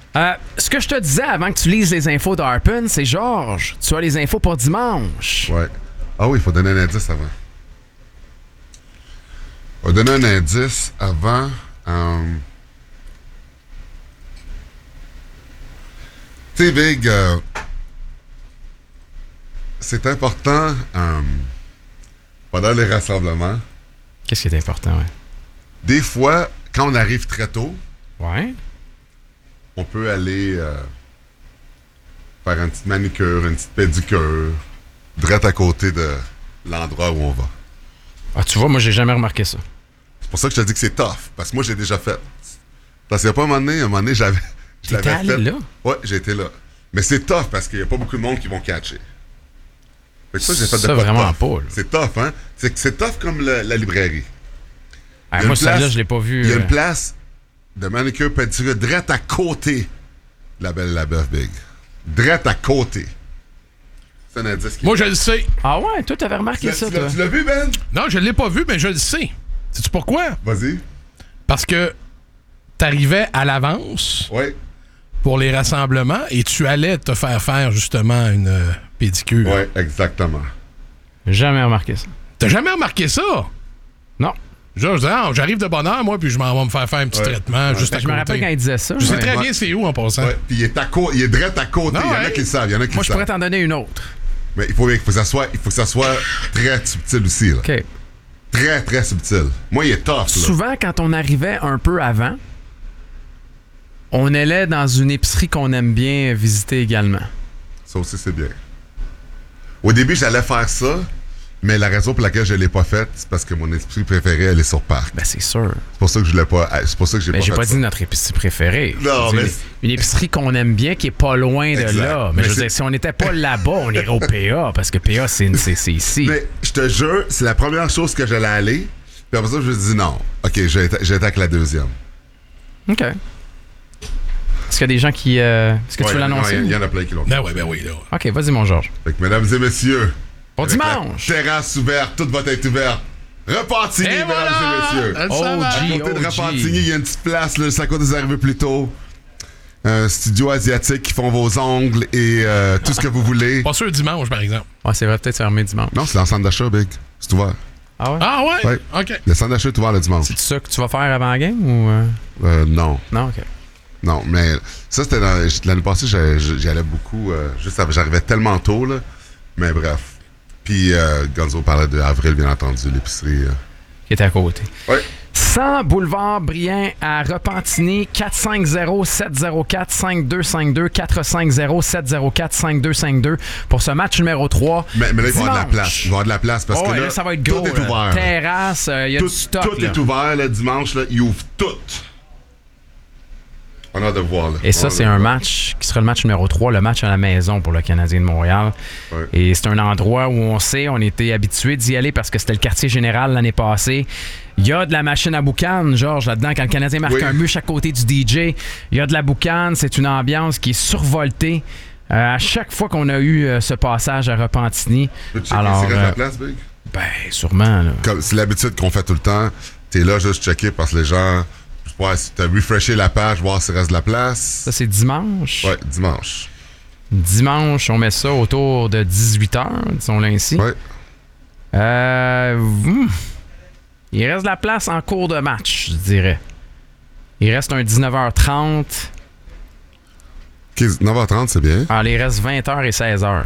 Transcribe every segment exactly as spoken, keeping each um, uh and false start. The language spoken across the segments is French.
Euh, ce que je te disais avant que tu lises les infos de Harpen, c'est Georges, tu as les infos pour dimanche. Ouais. Ah oui, il faut donner un indice avant. On va donner un indice avant. Euh... Tu sais, Big, euh... c'est important euh... pendant les rassemblements. Qu'est-ce qui est important, ouais? Des fois, quand on arrive très tôt, ouais. on peut aller euh, faire une petite manicure, une petite pédicure, direct à côté de l'endroit où on va. Ah, tu vois, moi, j'ai jamais remarqué ça. C'est pour ça que je te dis que c'est tough, parce que moi, j'ai déjà fait. Parce qu'il n'y a pas un moment donné, un moment donné, j'avais... Je T'étais allé fait. là? Ouais, j'ai été là. Mais c'est tough, parce qu'il n'y a pas beaucoup de monde qui vont catcher. Fait que ça, j'ai fait de ça, quoi vraiment tough. pas. Là. C'est tough, hein? C'est, c'est tough comme le, la librairie. Ah, moi, celle-là, je l'ai pas vu. Il y a euh... une place de manicure pédicure direct à côté de la Belle Labeuf Big. Direct à côté. C'est un indice qui... Moi, je le sais. Ah ouais? Toi, t'avais remarqué tu ça, tu toi? Tu l'as vu, Ben? Non, je l'ai pas vu, mais je le sais. Sais-tu pourquoi? Vas-y. Parce que t'arrivais à l'avance Oui. pour les rassemblements et tu allais te faire faire, justement, une euh, pédicure. Oui, exactement. Jamais remarqué ça. T'as jamais remarqué ça? Non. Genre, je dis, ah, j'arrive de bonne heure, moi, puis je m'en vais me faire faire un petit Ouais. traitement Ouais. juste Ben, à je me côté. rappelle quand il disait ça. Je sais ouais. très Ouais. bien c'est où, en passant. Ouais. Puis il est à côté, il est direct à côté. Non, il y en a ouais. qui le savent, il y en a qui Moi, le je pourrais savent. t'en donner une autre. Mais il faut, il faut que ça soit, il faut que ça soit très subtil aussi, là. OK. Très, très subtil. Moi, il est tough, là. Souvent, quand on arrivait un peu avant, on allait dans une épicerie qu'on aime bien visiter également. Ça aussi, c'est bien. Au début, j'allais faire ça, mais la raison pour laquelle je l'ai pas faite, c'est parce que mon épicerie préférée, elle est sur Parc. Ben, c'est sûr. C'est pour ça que je l'ai pas. C'est pour ça que j'ai Ben, pas j'ai fait pas ça. dit notre épicerie préférée. Non, J'ai dit mais- Une, une épicerie qu'on aime bien, qui est pas loin de Exact. là. Mais, Mais je veux c'est- dire, si on n'était pas là-bas, on irait au P A, parce que P A, c'est, c'est, c'est ici. Mais je te jure, c'est la première chose que j'allais aller. Puis après ça, je me suis dit non. OK, j'ai été j'ai été avec la deuxième. OK. Est-ce qu'il y a des gens qui... euh, Est-ce que Ouais, tu veux non, l'annoncer? Il y, y en a plein qui l'ont fait. Ben oui, ben oui, là. OK, vas-y, mon Georges. Fait que, mesdames et messieurs, Bon avec dimanche! la terrasse ouverte, toute va être ouverte. Repentigny, Et mesdames voilà! et messieurs. Elle s'en va. À O G. côté de O G. Repentigny, il y a une petite place, là, c'est à côté des arrivées plus tôt. Un studio asiatique qui font vos ongles et euh, tout ce que vous voulez. Pas sûr dimanche, par exemple. Ah, c'est vrai, peut-être fermé dimanche. Non, c'est dans le centre d'achat, Big. C'est ouvert. Ah ouais? Ah ouais? Ouais. OK. Le centre d'achat est ouvert le dimanche. C'est ça que tu vas faire avant la game ou... euh? Euh, non. Non, OK. Non, mais ça, c'était dans, l'année passée, j'y, j'y allais beaucoup. Euh, juste, j'arrivais tellement tôt, là. Mais bref. Puis, euh, Gonzo parlait de Avril, bien entendu, l'épicerie. Euh. Qui est à côté. Oui. cent boulevard Brien à Repentigny, quatre cinq zéro, sept zéro quatre, cinq deux cinq deux, quatre cinq zéro, sept zéro quatre, cinq deux cinq deux pour ce match numéro trois. Mais, mais là, il va y avoir de la Dimanche. place. Il va y avoir de la place parce Oh, que ouais, là, là, ça va être tout gros. est là. ouvert. Terrasse, il euh, y a Tout, du stock. tout là. est ouvert, le dimanche, là. Il ouvre tout. On a de voir, là. Et ça, On a c'est de un voir. match qui sera le match numéro trois, le match à la maison pour le Canadien de Montréal. Ouais. Et c'est un endroit où on sait, on était habitué d'y aller parce que c'était le quartier général l'année passée. Il y a de la machine à boucan, Georges, là-dedans. Quand le Canadien marque Oui. un but chaque côté du D J, il y a de la boucane. C'est une ambiance qui est survoltée. Euh, à chaque fois qu'on a eu euh, ce passage à Repentigny. Peux-tu checker Alors, s'il reste euh, la place, Big? Ben, sûrement. Là. Comme c'est l'habitude qu'on fait tout le temps. T'es là juste checker parce que les gens. Ouais, si t'as refreshé la page, voir s'il reste de la place. Ça, c'est dimanche. Ouais, dimanche. Dimanche, on met ça autour de dix-huit heures, disons-le ainsi. Ouais. Euh, hmm. Il reste de la place en cours de match, je dirais. Il reste un dix-neuf heures trente. OK, neuf heures trente, c'est bien. Alors, il reste vingt heures et seize heures.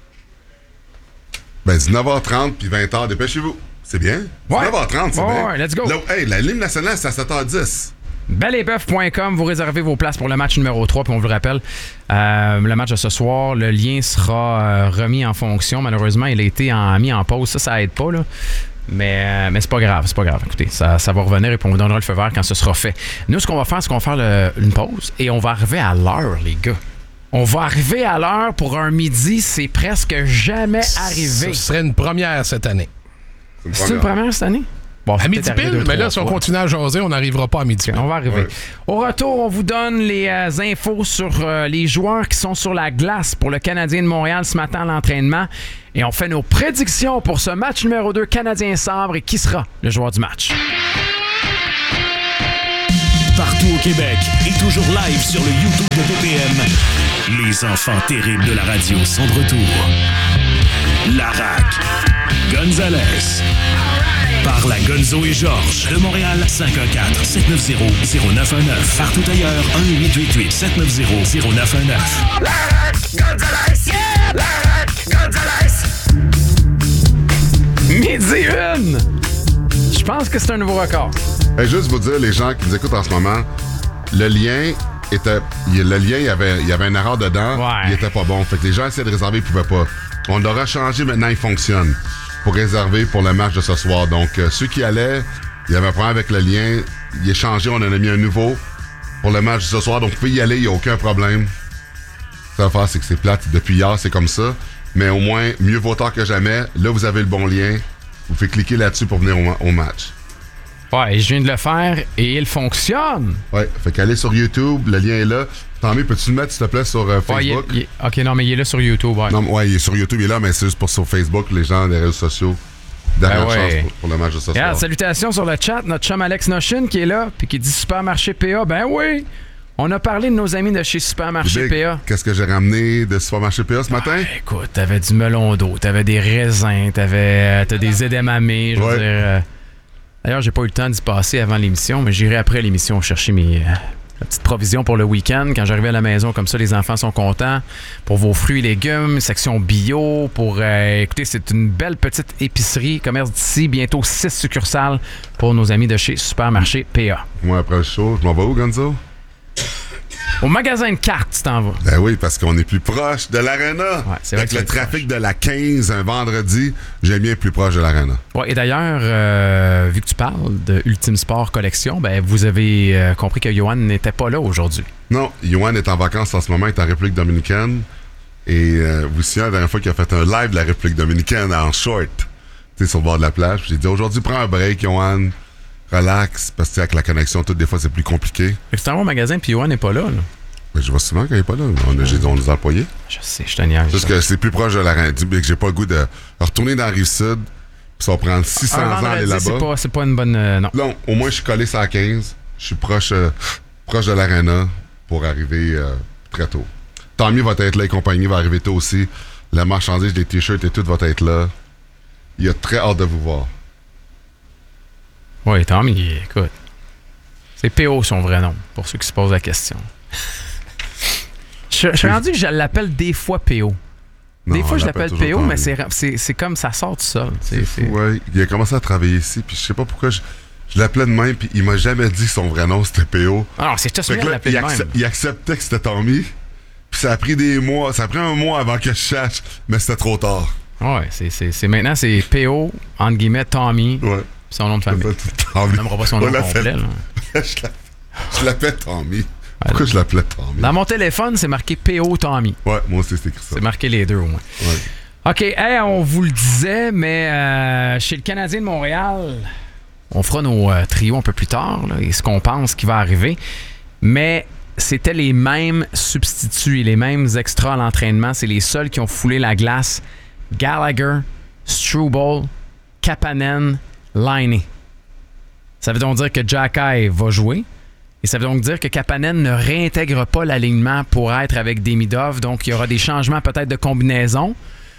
Ben, dix-neuf heures trente puis vingt heures, dépêchez-vous. C'est bien. Ouais. dix-neuf heures trente, c'est Ouais, bien. ouais, let's go. Là, hey, la ligne nationale, c'est à sept heures dix. Bel-et-boeuf point com, vous réservez vos places pour le match numéro trois, puis on vous le rappelle, euh, le match de ce soir, le lien sera euh, remis en fonction. Malheureusement, il a été en, mis en pause. Ça, ça aide pas, là. Mais, euh, mais c'est pas grave, c'est pas grave. Écoutez, ça, ça va revenir et puis on vous donnera le feu vert quand ce sera fait. Nous, ce qu'on va faire, c'est qu'on va faire le- une pause et on va arriver à l'heure, les gars. On va arriver à l'heure pour un midi, c'est presque jamais arrivé. Ce serait une première cette année. C'est une première cette année? Bon, À c'est midi peut-être arrivé pile, deux, mais là, trois si on fois. continue à jaser, on n'arrivera pas à midi OK, pile. on va arriver. Ouais. Au retour, on vous donne les euh, infos sur euh, les joueurs qui sont sur la glace pour le Canadien de Montréal ce matin à l'entraînement. Et on fait nos prédictions pour ce match numéro deux Canadien Sabre et qui sera le joueur du match. Partout au Québec et toujours live sur le YouTube de P P M. Les enfants terribles de la radio sont de retour. Larac, Gonzalez. Par la Gonzo et Georges de Montréal, cinq un quatre, sept neuf zéro, zéro neuf un neuf. Partout ailleurs, un huit huit huit, sept neuf zéro, zéro neuf un neuf. Larac, Gonzalez, yeah! Larac, Gonzalez! Midi une! Je pense que c'est un nouveau record. Hey, juste vous dire, les gens qui nous écoutent en ce moment, le lien était. il- Le lien, il y avait, il y avait une erreur dedans. Ouais. Il était pas bon. Fait que les gens essaient de réserver, ils pouvaient pas. On l'aura changé, maintenant il fonctionne. Pour réserver pour le match de ce soir. Donc, euh, ceux qui allaient, il y avait un problème avec le lien. Il est changé, on en a mis un nouveau pour le match de ce soir. Donc, vous pouvez y aller, il n'y a aucun problème. Ce qu'il va faire, c'est que c'est plate. Depuis hier, c'est comme ça. Mais au moins, mieux vaut tard que jamais. Là, vous avez le bon lien. Vous pouvez cliquer là-dessus pour venir au, au match. Ouais, je viens de le faire et il fonctionne. Ouais, fait qu'allez sur YouTube, le lien est là. Tommy, peux-tu le mettre, s'il te plaît, sur euh, Ouais, il est- Facebook? il est- ok, non, mais il est là sur YouTube. Ouais. Non, ouais, il est sur YouTube, il est là, mais c'est juste pour sur Facebook, les gens des réseaux sociaux. Dernière Ben ouais. chance pour, pour le match de ce Regarde, soir. salutations sur le chat, notre chum Alex Noshin qui est là, puis qui dit Supermarché P A. Ben oui! On a parlé de nos amis de chez Supermarché Big, P A. Qu'est-ce que j'ai ramené de Supermarché P A ce matin? Ah, écoute, t'avais du melon d'eau, t'avais des raisins, t'avais euh, t'as des edamamés, je veux Ouais. dire. euh, D'ailleurs, j'ai pas eu le temps d'y passer avant l'émission, mais j'irai après l'émission chercher mes euh, la petite provision pour le week-end. Quand j'arrive à la maison, comme ça, les enfants sont contents. Pour vos fruits et légumes, section bio. Pour euh, écoutez, c'est une belle petite épicerie, commerce d'ici, bientôt six succursales pour nos amis de chez Supermarché P A. Moi, après le show, je m'en vais où, Gonzo? Au magasin de cartes, tu t'en vas. Ben oui, parce qu'on est plus proche de l'Arena. Ouais, c'est vrai Avec que le c'est trafic de la quinze un vendredi, j'aime bien être plus proche de l'Arena. Ouais, et d'ailleurs, euh, vu que tu parles de Ultime Sport Collection, ben, vous avez euh, compris que Johan n'était pas là aujourd'hui. Non, Yohan est en vacances en ce moment, il est en République dominicaine. Et euh, vous savez, la dernière fois qu'il a fait un live de la République dominicaine en short, tu sais, sur le bord de la plage. J'ai dit, aujourd'hui, prends un break, Yohan. Relax, parce que tu sais, avec la connexion, tout, des fois, c'est plus compliqué. Fait que tu t'en vas au magasin, puis Johan n'est pas là. là. Mais je vois souvent qu'il n'est pas là. On a, j'ai dit, on nous a employés. Je sais, je te niaise. Parce que c'est plus proche de l'Arena. Dis que j'ai pas le goût de retourner dans la Rive-Sud, puis ça va prendre six cents Un ans d'aller vendredi, c'est là-bas. pas, c'est pas une bonne... euh, non. Là, au moins, je suis collé sur la quinze. Je suis proche, euh, proche de l'Arena pour arriver euh, très tôt. Tommy va être là et compagnie va arriver tôt aussi. La marchandise, les t-shirts et tout va être là. Il a très hâte de vous voir. Oui, Tommy, écoute. C'est P O son vrai nom, pour ceux qui se posent la question. Je je suis rendu que je l'appelle des fois P O. Des Non, fois, on je l'appelle l'appelle toujours P O, mais Tommy. c'est, c'est, c'est comme ça sort tout seul. C'est, C'est c'est- fou, ouais. Il a commencé à travailler ici, puis je sais pas pourquoi je, je l'appelais de même, puis il m'a jamais dit que son vrai nom c'était P O. Ah non, c'est tout Fait bien que de là, l'appeler il, de même. accep- il acceptait que c'était Tommy, puis ça a pris des mois, ça a pris un mois avant que je cherche, mais c'était trop tard. Ouais, c'est, c'est, c'est maintenant, c'est P O, entre guillemets, Tommy, Ouais. son nom de famille. On On n'aimera pas son nom complet. Là. je l'a- je l'appelais Tommy. Pourquoi je l'appelais Tommy? Dans mon téléphone, c'est marqué P O Tommy. Ouais, moi aussi, c'est écrit ça. C'est marqué les deux au moins. Ouais. OK, hey, on vous le disait, mais euh, chez le Canadien de Montréal, on fera nos euh, trios un peu plus tard, là, et ce qu'on pense qui va arriver. Mais c'était les mêmes substituts et les mêmes extras à l'entraînement. C'est les seuls qui ont foulé la glace. Gallagher, Struble, Kapanen, Laine. Ça veut donc dire que Jacky va jouer. Et ça veut donc dire que Kapanen ne réintègre pas l'alignement pour être avec Demidov. Donc, il y aura des changements peut-être de combinaison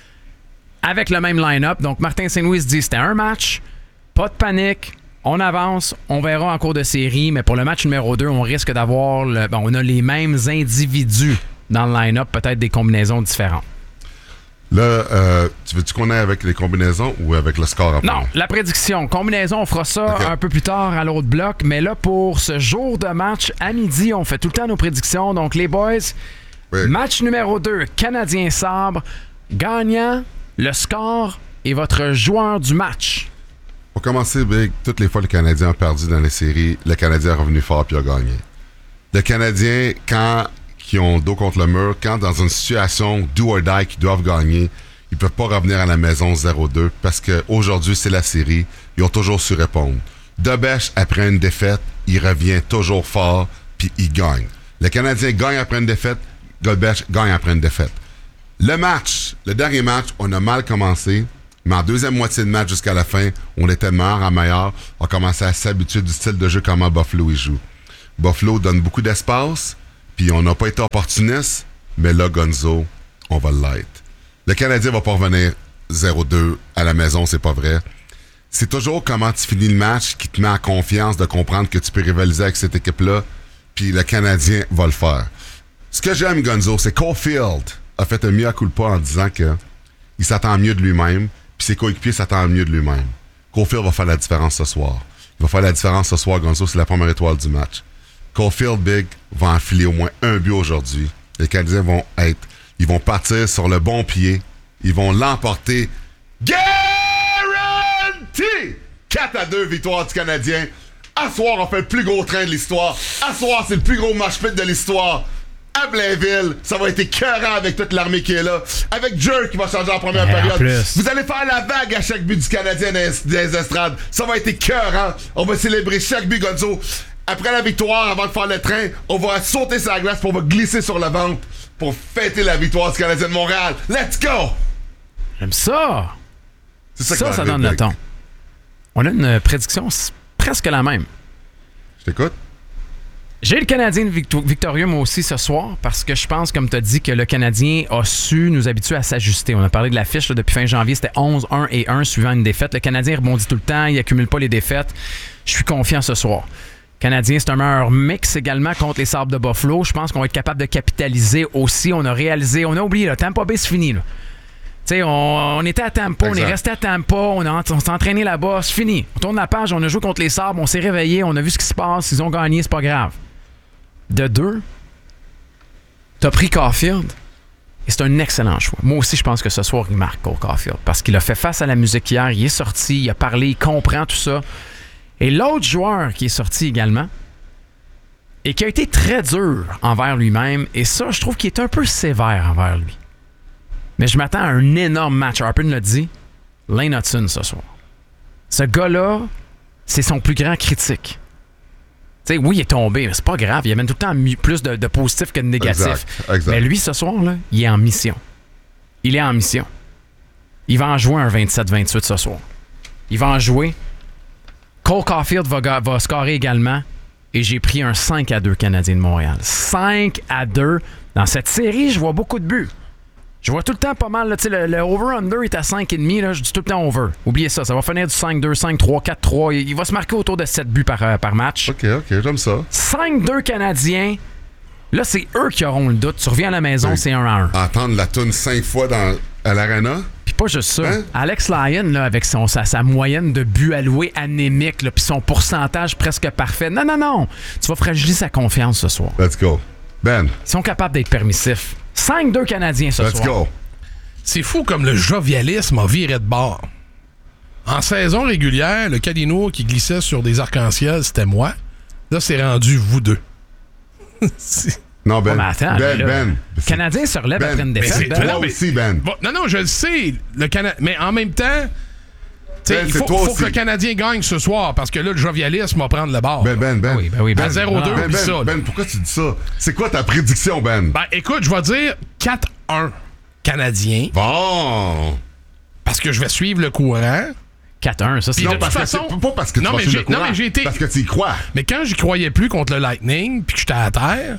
avec le même line-up. Donc, Martin Saint-Louis dit c'était un match, pas de panique, on avance, on verra en cours de série. Mais pour le match numéro deux, on risque d'avoir... Le, bon, on a les mêmes individus dans le line-up, peut-être des combinaisons différentes. Là, euh, tu veux-tu qu'on aille avec les combinaisons ou avec le score après? Non, la prédiction. Combinaison, on fera ça Okay. un peu plus tard à l'autre bloc. Mais là, pour ce jour de match, à midi, on fait tout le temps nos prédictions. Donc, les boys, Oui. match numéro deux, Canadien Sabre. Gagnant, le score et votre joueur du match. Pour commencer, Big, toutes les fois que le Canadien a perdu dans les séries, le Canadien est revenu fort puis a gagné. Le Canadien, quand ils ont dos contre le mur, quand dans une situation do or die qu'ils doivent gagner, ils peuvent pas revenir à la maison zéro deux parce qu'aujourd'hui, c'est la série. Ils ont toujours su répondre. Debèche, après une défaite, il revient toujours fort puis il gagne. Le Canadien gagne après une défaite, Debèche gagne après une défaite. Le match, le dernier match, on a mal commencé, mais en deuxième moitié de match jusqu'à la fin, on était de meilleur en meilleur. On commençait à s'habituer du style de jeu comment Buffalo il joue. Buffalo donne beaucoup d'espace, puis on n'a pas été opportuniste, mais là, Gonzo, on va l'être. Le Canadien va pas revenir zéro deux à la maison, c'est pas vrai. C'est toujours comment tu finis le match qui te met en confiance de comprendre que tu peux rivaliser avec cette équipe-là, puis le Canadien va le faire. Ce que j'aime, Gonzo, c'est Caulfield a fait un mea culpa en disant que il s'attend mieux de lui-même, puis ses coéquipiers s'attendent mieux de lui-même. Caulfield va faire la différence ce soir. Il va faire la différence ce soir, Gonzo, c'est la première étoile du match. Caulfield, Big, va enfiler au moins un but aujourd'hui. Les Canadiens vont être... Ils vont partir sur le bon pied. Ils vont l'emporter. Guarantee! quatre à deux, victoire du Canadien. À soir, on fait le plus gros train de l'histoire. À soir, c'est le plus gros match pit de l'histoire. À Blainville, ça va être écœurant avec toute l'armée qui est là. Avec Jerk qui va changer en première Et période. en plus. Vous allez faire la vague à chaque but du Canadien dans les, dans les estrades. Ça va être écœurant. On va célébrer chaque but, Gonzo. Après la victoire, avant de faire le train, on va sauter sur la glace pour on va glisser sur le ventre pour fêter la victoire du Canadien de Montréal. Let's go! J'aime ça! C'est Ça, ça, ça, que ça va donne le arriver, ton. Blake. On a une prédiction s- presque la même. Je t'écoute. J'ai le Canadien victo- victorieux, moi aussi, ce soir, parce que je pense, comme tu as dit, que le Canadien a su nous habituer à s'ajuster. On a parlé de la fiche là, depuis fin janvier, c'était onze un et un suivant une défaite. Le Canadien rebondit tout le temps, il accumule pas les défaites. Je suis confiant ce soir. Le Canadien, c'est un meilleur mix également contre les Sabres de Buffalo. Je pense qu'on va être capable de capitaliser aussi. On a réalisé, on a oublié, là, Tampa Bay, c'est fini. Là. Tu sais, on, on était à Tampa, Exact. on est resté à Tampa, on, a, on s'est entraîné là-bas, c'est fini. On tourne la page, on a joué contre les Sabres, on s'est réveillé, on a vu ce qui se passe, ils ont gagné, c'est pas grave. De deux, t'as pris Caulfield et c'est un excellent choix. Moi aussi, je pense que ce soir, il marque Cole Caulfield parce qu'il a fait face à la musique hier, il est sorti, il a parlé, il comprend tout ça. Et l'autre joueur qui est sorti également et qui a été très dur envers lui-même, et ça, je trouve qu'il est un peu sévère envers lui. Mais je m'attends à un énorme match. Harper l'a dit, Lane Hudson ce soir. Ce gars-là, c'est son plus grand critique. Tu sais, oui, il est tombé, mais c'est pas grave. Il amène tout le temps mi- plus de, de positif que de négatif. Exact, exact. Mais lui, ce soir, là, il est en mission. Il est en mission. Il va en jouer un vingt-sept vingt-huit ce soir. Il va en jouer. Cole Caulfield va, ga- va scorer également. Et j'ai pris un cinq à deux Canadien de Montréal. cinq à deux. Dans cette série, je vois beaucoup de buts. Je vois tout le temps pas mal. Là, le, le over-under est à cinq virgule cinq. Je dis tout le temps over. Oubliez ça. Ça va finir du cinq deux, cinq trois, quatre trois. Il, il va se marquer autour de sept buts par, euh, par match. OK, OK, j'aime ça. cinq deux Canadiens. Là, c'est eux qui auront le doute. Tu reviens à la maison, Oui. c'est un à un. Entendre la toune cinq fois dans, à l'arena. Puis pas juste ça. Hein? Alex Lyon, là, avec son, sa, sa moyenne de buts alloués anémique, là, puis son pourcentage presque parfait. Non, non, non. Tu vas fragiliser sa confiance ce soir. Let's go. Ben, Ils sont capables d'être permissifs. cinq deux Canadiens ce let's soir. go. C'est fou comme le jovialisme a viré de bord. En saison régulière, le Calino qui glissait sur des arcs-en-ciel, c'était moi. Là, c'est rendu vous deux. C'est- Non, Ben. Ouais, mais attends, Ben, là, Ben. le Canadien se relève Ben, après une mais défaite. c'est Ben. toi mais- aussi, Ben. Bon, non, non, je le sais. Le Cana... Mais en même temps, tu sais, Ben, il c'est faut, toi faut aussi. que le Canadien gagne ce soir parce que là, le jovialisme va prendre le bord. Ben, Ben, Ben. Oui, ben oui, ben. À zéro deux, Ben, puis Ben, ça. là. Ben, pourquoi tu dis ça? C'est quoi ta prédiction, Ben? Ben, écoute, je vais dire quatre un Canadien Bon. parce que je vais suivre le courant. quatre un, ça c'est... Puis de Non, parce toute que façon- c'est pas parce que tu Non, vas mais suivre j'ai- le non, courant, mais j'ai été- parce que tu y crois. Mais quand j'y croyais plus contre le Lightning puis que j'étais à terre,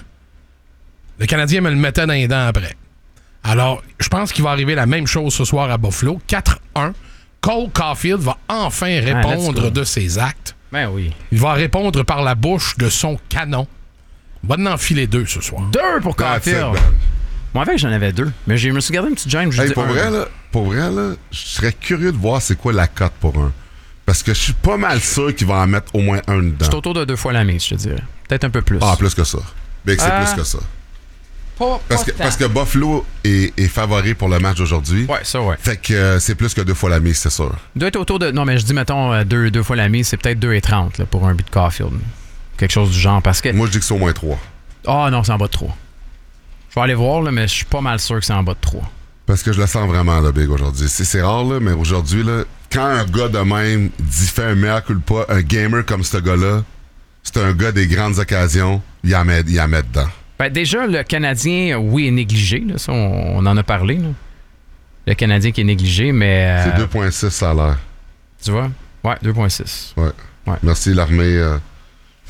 le Canadien me le mettait dans les dents après. Alors, je pense qu'il va arriver la même chose ce soir à Buffalo. quatre un. Cole Caulfield va enfin let's répondre go. de ses actes. Ben oui. Il va répondre par la bouche de son canon. On va en enfiler deux ce soir. Deux pour That's it, Caulfield. Ben. Moi, avec, j'en avais deux. Mais je me suis gardé une petite gêne. Je Hey, dis pour un. vrai, là, pour vrai, là, je serais curieux de voir c'est quoi la cote pour un. Parce que je suis pas mal sûr qu'il va en mettre au moins un dedans. C'est autour de deux fois la mise, je te dirais. Peut-être un peu plus. Ah, plus que ça. Mais c'est Euh, plus que ça. Pas, Parce pas que, tant. parce que Buffalo est, est favori pour le match d'aujourd'hui. Ouais, ça, ouais. Fait que euh, c'est plus que deux fois la mise, c'est sûr. Doit être autour de... Non, mais je dis, mettons, euh, deux, deux fois la mise, c'est peut-être deux et trente là, pour un but de Caulfield. Quelque chose du genre, parce que... Moi, je dis que c'est au moins trois. Ah non, c'est en bas de trois. Je vais aller voir, là, mais je suis pas mal sûr que c'est en bas de trois. Parce que je le sens vraiment, là, Big, aujourd'hui. C'est, c'est rare, là, mais aujourd'hui, là, quand un gars de même dit fait un meilleur culpa, un gamer comme ce gars-là, c'est un gars des grandes occasions, il en met, il en met dedans. Ben, déjà, le Canadien, oui, est négligé. Là, ça, on, on en a parlé. Là. Le Canadien qui est négligé, mais... euh, C'est deux virgule six, ça a l'air. Tu vois? Ouais, deux virgule six. Ouais. Ouais. Merci, l'armée. euh,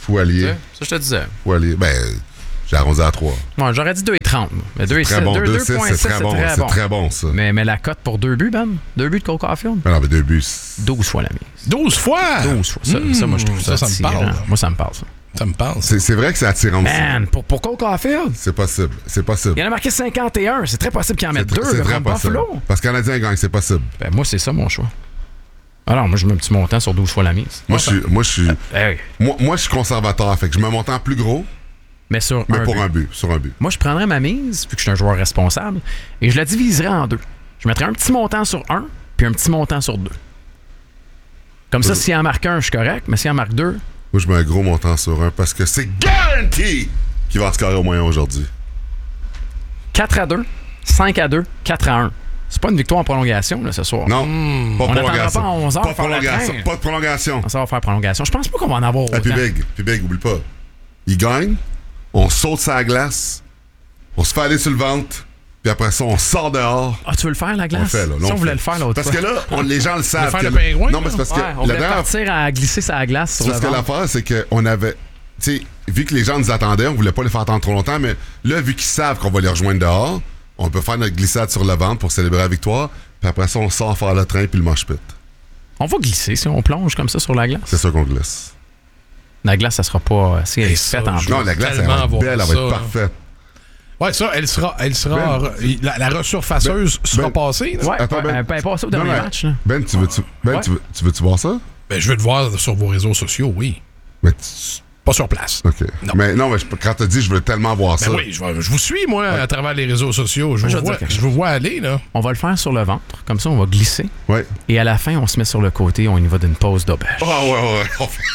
Fou allié. Ça, je te disais. Fou allié. Ben, j'ai arrondi à trois. Ouais, j'aurais dit deux et trente. Mais deux et Très bon. deux six, c'est très bon. C'est très bon, ça. Mais, mais la cote pour deux buts, Ben? Deux buts de Cole Caulfield? Non, mais deux buts. c'est- douze fois la mise. douze fois? douze fois. Ça, Mmh, ça, moi, je trouve ça, ça, ça me attirant. parle. Moi, ça me parle, ça. Ça me parle. C'est c'est vrai que c'est attirant aussi. Man, pour, pour Cole Caulfield, C'est possible. C'est possible. il en a marqué cinquante et un. C'est très possible qu'il en C'est mette deux tr- c'est le très contre possible. Buffalo. Parce que le Canadien gagne, c'est possible. Ben, moi, c'est ça mon choix. Alors, moi, je mets un petit montant sur douze fois la mise. Moi, je suis, moi, je suis, Hey. moi, moi, je suis conservateur. Fait que je mets un montant plus gros, Mais sur mais un pour but. un but. Sur un but. Moi, je prendrais ma mise, vu que je suis un joueur responsable, et je la diviserais en deux. Je mettrais un petit montant sur un, puis un petit montant sur deux. Comme ça, Euh. s'il en marque un, je suis correct, mais s'il en marque deux, Moi, je mets un gros montant sur un parce que c'est garanti qu'il va en scorer au moins un aujourd'hui. quatre à deux, cinq à deux, quatre à un. C'est pas une victoire en prolongation, là, ce soir. Non, pas de On n'attendra prolongation. pas à onze heures Pas de faire la prolongation. traîne. Pas de prolongation. Ça va faire prolongation. Je pense pas qu'on va en avoir Ah, puis autant. Big, puis Big, oublie pas. Il gagne, on saute sa glace, on se fait aller sur le ventre, puis après ça, on sort dehors. Ah, tu veux le faire, la glace? On le fait, là. Là, Si on on le voulait fait. le faire l'autre Parce fois. que là, on- les gens le savent. faire que le là- pingouin, Non, mais c'est là? parce que Ouais, on la voulait dernière partir à glisser sa glace sur Parce le que ventre. l'affaire, c'est qu'on avait. Tu sais, vu que les gens nous attendaient, on voulait pas les faire attendre trop longtemps, mais là, vu qu'ils savent qu'on va les rejoindre dehors, on peut faire notre glissade sur le ventre pour célébrer la victoire, puis après ça, on sort faire le train puis le mosh pit. On va glisser si on plonge comme ça sur la glace. C'est ça qu'on glisse. La glace, ça sera pas... Si elle Et est ça, faite en je- deux. Non, la glace, elle tellement va être voir belle, elle va ça, être hein. parfaite. Ouais, ça, elle sera. Elle sera Ben, la, la resurfaceuse sera ben, passée. là. Ouais, Attends, ouais, Ben. elle peut passer au Non, dernier mais- match. Là. Ben, tu veux-tu ben, Ouais. tu veux, tu veux-tu voir ça? Ben, je veux te voir sur vos réseaux sociaux, oui. Mais tu- Pas sur place. OK. Non. Mais non, mais je- quand t'as dit je veux tellement voir Ben ça. oui, je, vois- je vous suis, moi, à travers les réseaux sociaux. Je, Moi, je vous vais vois, dire quelque je vous vois aller, là. On va le faire sur le ventre. Comme ça, on va glisser. Ouais. Et à la fin, on se met sur le côté. On y va d'une pause d'auberge. Ah, ouais, ouais, ouais. On fait-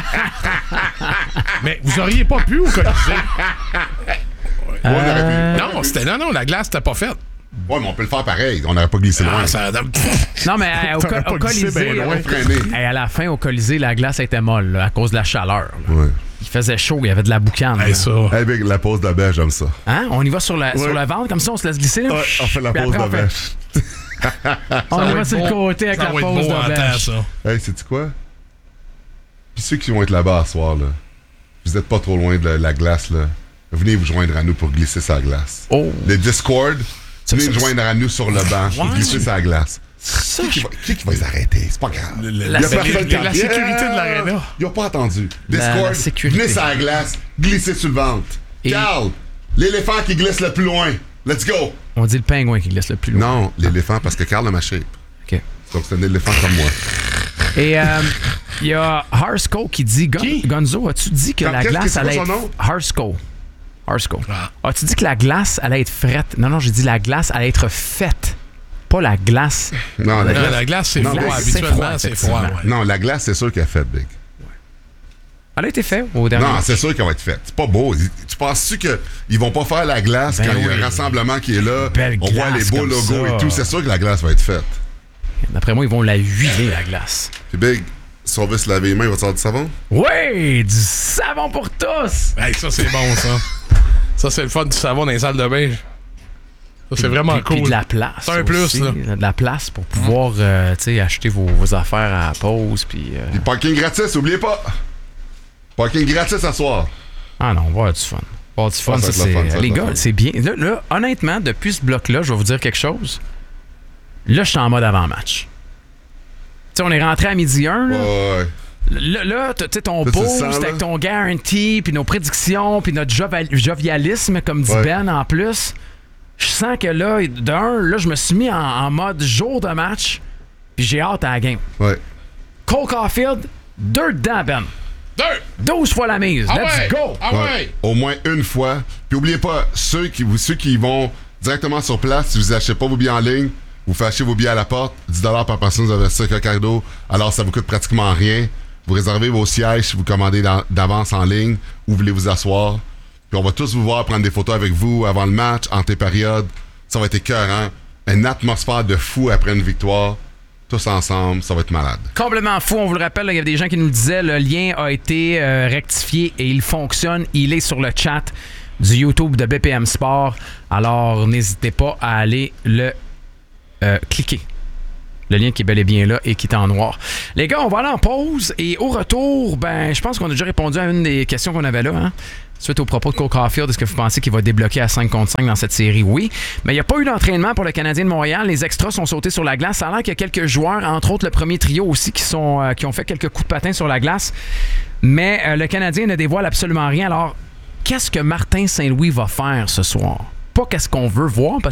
Mais vous auriez pas pu au Colisée. on aurait pu. Euh, Non, c'était non, non, la glace n'était pas faite. Ouais, mais on peut le faire pareil. On n'aurait pas glissé loin. Ah, ça... Non, mais euh, au, T'aurais co- pas au glissé Colisée, ben loin. euh, Freiné. hey, à la fin, au Colisée, la glace était molle là, à cause de la chaleur. là. Ouais. Il faisait chaud, il y avait de la boucane. Hey, là. ça. Hey, Big, la pause de bêche, j'aime ça. Hein? On y va sur, la, Ouais. sur le ventre, comme ça, on se laisse glisser. Là. Ouais, on fait la Puis pause après, de on fait- bêche. On Ça y va va être sur le beau. côté avec Ça la va être pause beau en temps, d'auberge. ça. Hey, sais-tu quoi? Puis ceux qui vont être là-bas à soir, là, vous êtes pas trop loin de la, la glace, là. Venez vous joindre à nous pour glisser sa glace. Oh! Le Discord, venez ça, nous joindre à nous sur le banc pour Ouais. glisser sa glace. Ça, Qui va, qui qui va les arrêter? C'est pas grave. Le- Il y a la personne sécurité- qui a- la sécurité de l'aréna. Ils n'ont pas entendu. La- Discord, la sécurité. venez sur la glace, glissez sur le ventre. Et- Carl, l'éléphant qui glisse le plus loin. Let's go! On dit le pingouin qui glisse le plus loin. Non, l'éléphant, parce que Carl a ma shape. OK. Donc c'est un éléphant comme moi. Et euh, il y a Harsco qui dit Gon- Qui? Gonzo, as-tu dit que Quand- la qu'est-ce que glace c'est allait quoi être. son nom? Harsco. Harsco. Ah. As-tu dit que la glace allait être frette? Non, non, j'ai dit la glace allait être faite. Pas la glace. Non, la Non, glace, la glace, c'est Non, froid. glace, c'est Habituellement, froid, c'est froid. effectivement. Ouais. non, la glace, c'est sûr qu'elle est faite, Big. Elle a été faite au dernier. Non, c'est sûr qu'elle va être faite. C'est pas beau. Tu penses-tu qu'ils vont pas faire la glace Ben quand il y a oui. un rassemblement qui est là? Belle On voit les glace beaux comme logos ça. et tout. C'est sûr que la glace va être faite. D'après moi, ils vont la huiler, la glace. Puis Big, si on veut se laver les mains, il va te faire du savon? Oui! Du savon pour tous! Hey, ça, c'est bon, ça. Ça, c'est le fun du savon dans les salles de bain. Ça, c'est vraiment Puis- cool. Puis de la place. C'est un plus, aussi. là. De la place pour pouvoir euh, tu sais, acheter vos, vos affaires à la pause. Puis. euh, Puis parking gratis, oubliez pas! Parking gratis à soir. Ah non, on va avoir du fun. On va avoir du fun, Ah, ça, ça va être le c'est. fun, ça va Les être le gars, fun. c'est bien. Là, là, honnêtement, depuis ce bloc-là, je vais vous dire quelque chose. Là, je suis en mode avant-match. Tu sais, on est rentré à midi un, là. Ouais, ouais. Là, là tu sais, ton Là, tu le boost sens, là? avec ton guarantee, puis nos prédictions, puis notre joval- jovialisme, comme dit Ouais. Ben en plus. Je sens que là, d'un, là, je me suis mis en, en mode jour de match, puis j'ai hâte à la game. Ouais. Cole Caulfield, deux dedans, Ben. Deux! douze fois la mise. Ah Let's ouais! go! Ah Ouais. ouais! Au moins une fois. Puis oubliez pas, ceux qui, vous- ceux qui vont directement sur place, si vous achetez pas vos billets en ligne, vous faites acheter vos billets à la porte, dix dollars par personne, vous avez ça avec un cadeau, alors ça vous coûte pratiquement rien. Vous réservez vos sièges si vous commandez dans- d'avance en ligne, où voulez vous asseoir. Puis on va tous vous voir prendre des photos avec vous avant le match, entre les périodes. Ça va être écœurant. Une atmosphère de fou après une victoire. Tous ensemble, ça va être malade. Complètement fou, on vous le rappelle, là, il y a des gens qui nous le disaient, le lien a été euh, rectifié et il fonctionne. Il est sur le chat du YouTube de B P M Sport. Alors, n'hésitez pas à aller le euh, cliquer. Le lien qui est bel et bien là et qui est en noir. Les gars, on va aller en pause et au retour, ben, je pense qu'on a déjà répondu à une des questions qu'on avait là. Hein? Suite au propos de Cole Caulfield, est-ce que vous pensez qu'il va débloquer à cinq contre cinq dans cette série? Oui. Mais il n'y a pas eu d'entraînement pour le Canadien de Montréal. Les extras sont sautés sur la glace. Ça a l'air qu'il y a quelques joueurs, entre autres le premier trio aussi, qui, sont, euh, qui ont fait quelques coups de patin sur la glace. Mais euh, le Canadien ne dévoile absolument rien. Alors, qu'est-ce que Martin Saint-Louis va faire ce soir? Pas qu'est-ce qu'on veut voir,